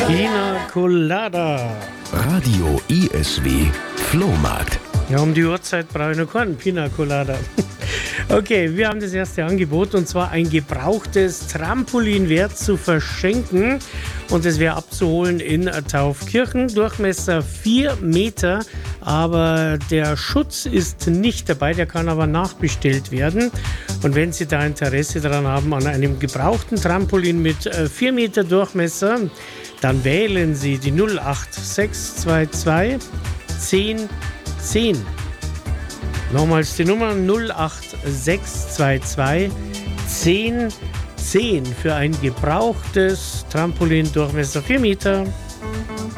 Pina Colada. Radio ESW Flohmarkt. Ja, um die Uhrzeit brauche ich noch keinen Pina Colada. Okay, wir haben das erste Angebot und zwar ein gebrauchtes Trampolin wert zu verschenken und es wäre abzuholen in Taufkirchen. Durchmesser 4 Meter, aber der Schutz ist nicht dabei, der kann aber nachbestellt werden. Und wenn Sie da Interesse daran haben an einem gebrauchten Trampolin mit 4 Meter Durchmesser, dann wählen Sie die 08622 10 10. Nochmals die Nummer 08622 10 10 für ein gebrauchtes Trampolin Durchmesser 4 Meter.